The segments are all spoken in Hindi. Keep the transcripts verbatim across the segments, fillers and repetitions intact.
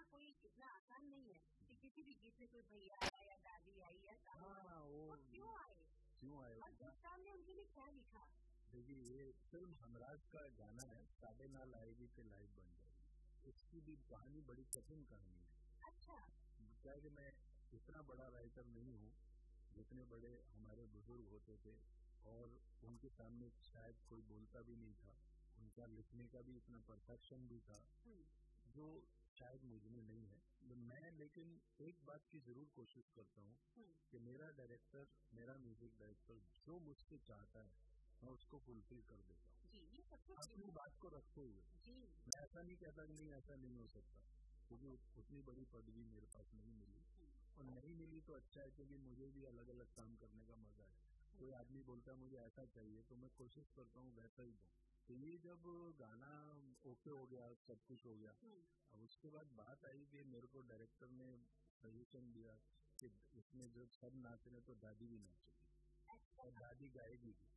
कोई इतना आसान नहीं है कि किसी भी गीत में कोई भैया आया या दादी आई या साहू हाँ आया। वो वो क्यों आए क्यों आए और दोस्तान ने उनके लिए क्या लिखा? देखिए ये फिल्म हमराज का गाना है, साढ़े नाल आएगी तो लाइव बन जाएगी। इसकी भी कहानी बड़ी कठिन कहानी है। अच्छा। क्या है कि मैं इतना बड़ा राइटर नहीं हूँ जितने बड़े हमारे बुजुर्ग होते थे, और उनके सामने शायद कोई बोलता भी नहीं था, उनका लिखने का भी इतना परफेक्शन भी था जो शायद मुझमें नहीं है। मैं लेकिन एक बात की जरूर कोशिश करता हूँ कि मेरा डायरेक्टर, मेरा म्यूजिक डायरेक्टर जो मुझसे चाहता है मैं उसको फुलफिल कर देता हूँ अपनी बात को रखते हुए। मैं ऐसा नहीं कहता कि नहीं ऐसा नहीं हो सकता, क्योंकि उतनी बड़ी पदवी मेरे पास नहीं मिली, और नहीं मिली तो अच्छा है, क्योंकि मुझे भी अलग अलग काम करने का मजा है। कोई आदमी बोलता है मुझे ऐसा चाहिए तो मैं कोशिश करता हूँ वैसा ही दूं। तो ये जब गाना ओके हो गया, सब कुछ हो गया, अब उसके बाद बात आई कि मेरे को डायरेक्टर ने सजेशन दिया कि इसमें जब सब नाच रहे तो दादी भी नाचेगी और दादी गाएगी भी।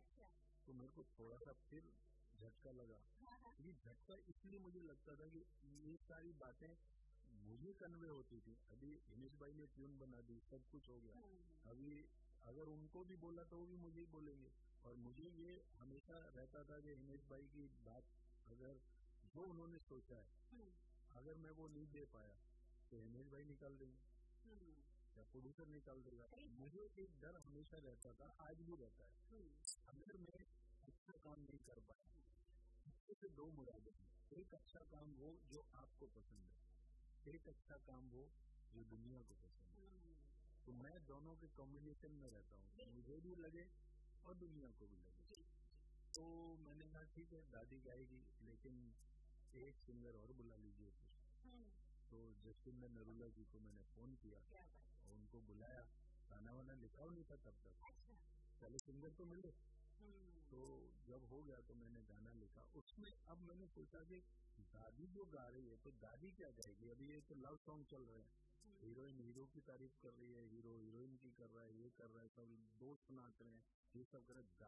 तो मेरे को थोड़ा सा फिर झटका लगा। ये झटका इसलिए मुझे लगता था कि ये सारी बातें मुझे कन्वे होती थी। अभी हिमेश भाई ने ट्यून बना दी, सब कुछ हो गया, अभी अगर उनको भी बोला तो वो भी मुझे ही बोलेंगे, और मुझे ये हमेशा रहता था कि हिमेश भाई की बात अगर जो उन्होंने सोचा है अगर मैं वो नहीं दे पाया तो हिमेश भाई निकाल देंगे या प्रोड्यूसर निकाल देगा। मुझे एक डर हमेशा रहता था, आज भी रहता है, अगर मैं अच्छा काम नहीं कर पाया इससे दो मुरादें हैं। एक अच्छा काम हो जो आपको पसंद है, एक अच्छा काम हो जो दुनिया को पसंद है। तो मैं दोनों के कॉम्बिनेशन में रहता हूँ, मुझे भी लगे और दुनिया को भी लगे। तो मैंने कहा ठीक है दादी गाएगी, लेकिन एक सिंगर और बुला लीजिए फिर। तो जसविंदर नरूला जी को मैंने फोन किया और उनको बुलाया। गाना वाना लिखा नहीं था तब तक, पहले सिंगर तो मिले। तो जब हो गया तो मैंने गाना लिखा उसमें। अब मैंने सोचा कि दादी जो गा रही है तो दादी क्या गाएगी, अभी ये तो लव सॉन्ग चल रहे हैं, हीरोइन हीरो की तारीफ कर रही है, हीरो हीरोइन की कर रहा है, ये कर रहा है, सब दोस्त नाच रहे हैं, ये सब कर रहे हैं,